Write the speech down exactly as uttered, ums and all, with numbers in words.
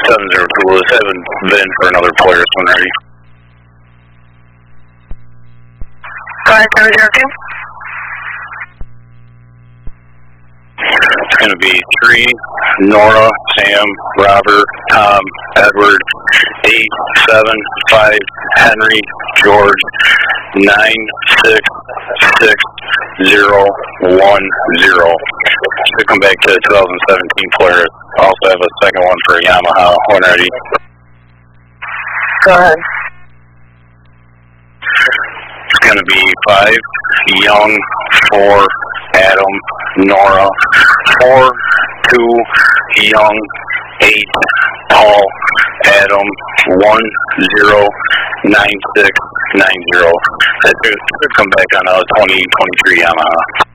seven zero two Lewis, haven't been for another Polaris when ready. Go ahead, seven zero two. It's going to be three, Nora, Sam, Robert, Tom, Edward, eight, seven, five, Henry, George, nine, six, six, zero, one, zero. Should come back to the two thousand seventeen Polaris. Also have a second one for Yamaha when ready. Go ahead. It's going to be five, Young, four, Adam, Nora, four, two, Young, eight, Paul, Adam, one, zero, nine, six, nine, zero. That should come back on a twenty twenty-three Yamaha.